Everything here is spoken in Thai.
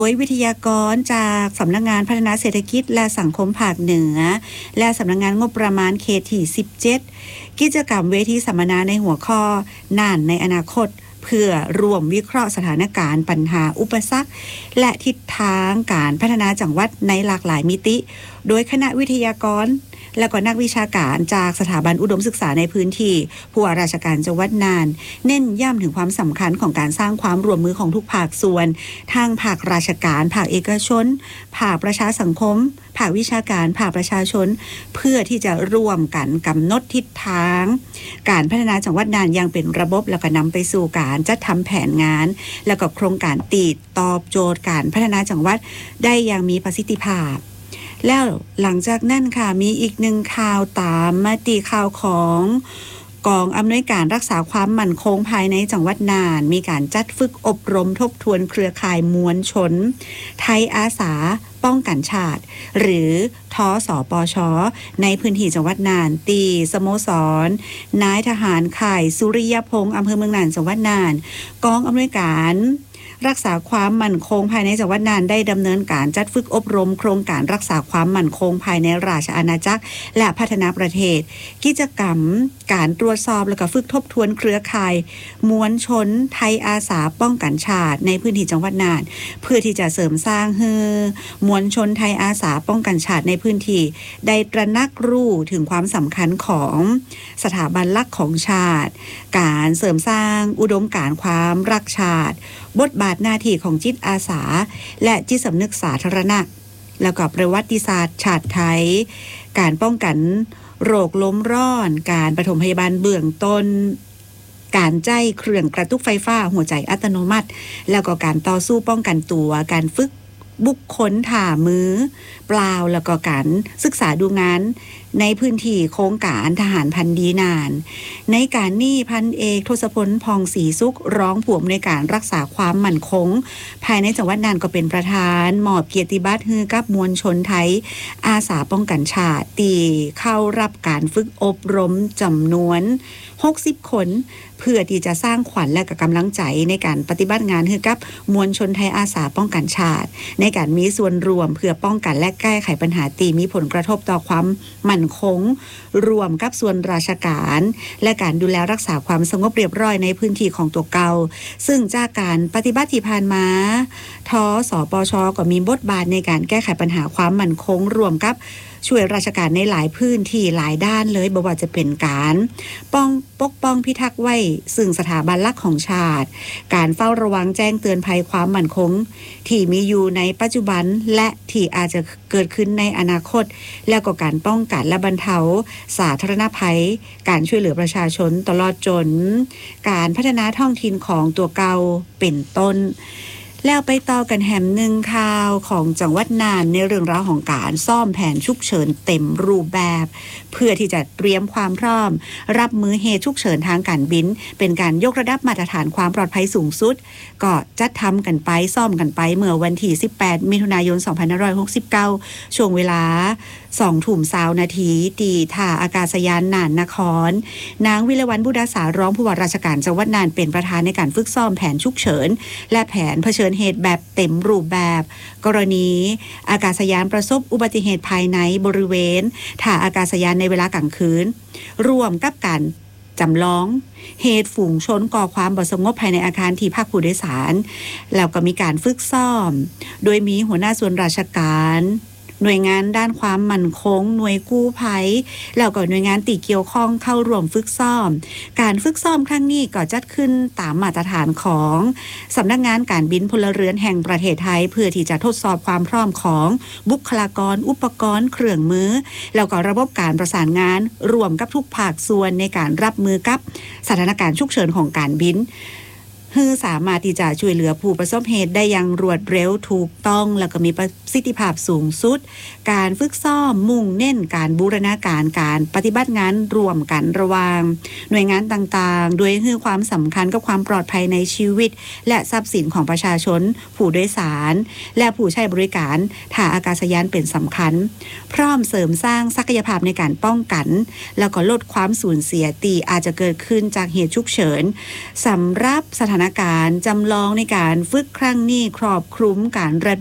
โดยวิทยากรจากสำนักงานพัฒนาเศรษฐกิจและสังคมภาคเหนือและสำนักงานงบประมาณเขตที่17กิจกรรมเวทีสัมมนาในหัวข้อน่านในอนาคตเพื่อรวมวิเคราะห์สถานการณ์ปัญหาอุปสรรคและทิศทางการพัฒนาจังหวัดในหลากหลายมิติโดยคณะวิทยากรและก็นักวิชาการจากสถาบันอุดมศึกษาในพื้นที่ผู้ว่าราชการจังหวัดน่านเน้นย้ำถึงความสำคัญของการสร้างความร่วมมือของทุกภาคส่วนทางภาคราชการภาคเอกชนภาคประชาสังคมภาควิชาการภาคประชาชนเพื่อที่จะร่วมกันกำหนดทิศทางการพัฒนาจังหวัดน่านอย่างเป็นระบบแล้วก็นำไปสู่การจัดทำแผนงานแล้วก็โครงการตอบโจทย์การพัฒนาจังหวัดได้อย่างมีประสิทธิภาพแล้วหลังจากนั้นค่ะมีอีกหนึ่งข่าวตามมติข่าวของกองอำนวยการรักษาความมั่นคงภายในจังหวัดน่านมีการจัดฝึกอบรมทบทวนเครือข่ายมวลชนไทยอาสาป้องกันชาติหรือทสปชในพื้นที่จังหวัดน่านตีสโมสรนายทหารข่ายสุริยพงษ์อำเภอเมืองน่านจังหวัดน่านกองอำนวยการรักษาความมั่นคงภายในจังหวัดน่านได้ดำเนินการจัดฝึกอบรมโครงการรักษาความมั่นคงภายในราชอาณาจักรและพัฒนาประเทศกิจกรรมการตรวจสอบและก็ฝึกทบทวนเครือข่ายมวลชนไทยอาสาป้องกันชาติในพื้นที่จังหวัดน่านเพื่อที่จะเสริมสร้างให้มวลชนไทยอาสาป้องกันชาติในพื้นที่ได้ตระหนักรู้ถึงความสำคัญของสถาบันหลักของชาติการเสริมสร้างอุดมการณ์ความรักชาติบทบาทหน้าที่ของจิตอาสาและจิตสำนึกสาธารณะแล้วก็ประวัติศาสตร์ชาติไทยการป้องกันโรคลมร้อนการปฐมพยาบาลเบื้องต้นการใจเครื่องกระตุกไฟฟ้าหัวใจอัตโนมัติแล้วก็การต่อสู้ป้องกันตัวการฝึกบุคคลถ่ามือเปล่าแล้วก็การศึกษาดูงานในพื้นที่โครงการทหารพันดีนานในการนี้พันเอกทศพลพองศรีสุขร้องผู้อำนวยการรักษาความมั่นคงภายในจังหวัดน่านก็เป็นประธานมอบเกียรติบัตรให้กับมวลชนไทยอาสาป้องกันชาติที่เข้ารับการฝึกอบรมจำนวน60 คนเพื่อที่จะสร้างขวัญและกำลังใจในการปฏิบัติงานให้กับมวลชนไทยอาสาป้องกันชาติในการมีส่วนรวมเพื่อป้องกันและแก้ไขปัญหาที่มีผลกระทบต่อความมั่นคงรวมกับส่วนราชการและการดูแลรักษาความสงบเรียบร้อยในพื้นที่ของตัวเก่าซึ่งจากการปฏิบัติที่ผ่านมาทสปชก็มีบทบาทในการแก้ไขปัญหาความมั่นคงรวมกับช่วยราชการในหลายพื้นที่หลายด้านเลยบ่ว่าจะเป็นการปกป้องพิทักษ์ไว้ซึ่งสถาบันหลักของชาติการเฝ้าระวังแจ้งเตือนภัยความมั่นคงที่มีอยู่ในปัจจุบันและที่อาจจะเกิดขึ้นในอนาคตแล้วก็การป้องกันและบรรเทาสาธารณภัยการช่วยเหลือประชาชนตลอดจนการพัฒนาท้องถิ่นของตัวเก่าเป็นต้นแล้วไปต่อกันแหมหนึ่งข่าวของจังหวัดน่านในเรื่องราวของการซ่อมแผนฉุกเฉินเต็มรูปแบบเพื่อที่จะเตรียมความพร้อมรับมือเหตุฉุกเฉินทางการบินเป็นการยกระดับมาตรฐานความปลอดภัยสูงสุดก็จัดทำกันไปซ่อมกันไปเมื่อวันที่18มิถุนายน2569ช่วงเวลา20:20 น.ที่ท่าอากาศยานน่านนครนางวิไลวรรณบุษสารองผู้ว่าราชการจังหวัดน่านเป็นประธานในการฝึกซ้อมแผนฉุกเฉินและแผนเผชิญเหตุแบบเต็มรูปแบบกรณีอากาศยานประสบอุบัติเหตุภายในบริเวณท่าอากาศยานในเวลากลางคืนร่วมกับการจำลองเหตุฝูงชนก่อความบ่สงบภายในอาคารที่พักผู้โดยสารแล้วก็มีการฝึกซ้อมโดยมีหัวหน้าส่วนราชการหน่วยงานด้านความมั่นคงหน่วยกู้ภัยแล้วก็หน่วยงานที่เกี่ยวข้องเข้าร่วมฝึกซ้อมการฝึกซ้อมครั้งนี้ก็จัดขึ้นตามมาตรฐานของสำนักงานการบินพลเรือนแห่งประเทศไทยเพื่อที่จะทดสอบความพร้อมของบุคลากรอุปกรณ์เครื่องมือแล้วก็ระบบการประสานงานรวมกับทุกภาคส่วนในการรับมือกับสถานการณ์ฉุกเฉินของการบินคือสามารถที่จะช่วยเหลือผู้ประสบเหตุได้อย่างรวดเร็วถูกต้องแล้วก็มีประสิทธิภาพสูงสุดการฝึกซ้อมมุ่งเน้นการบูรณาการการปฏิบัติงานรวมกันระหว่างหน่วยงานต่างๆโดยให้ความสำคัญกับความปลอดภัยในชีวิตและทรัพย์สินของประชาชนผู้โดยสารและผู้ใช้บริการท่าอากาศยานเป็นสำคัญพร้อมเสริมสร้างศักยภาพในการป้องกันแล้วก็ลดความสูญเสียที่อาจจะเกิดขึ้นจากเหตุฉุกเฉินสำหรับสถานถานการณ์จำลองในการฝึกครั้งนี้ครอบคลุมการระ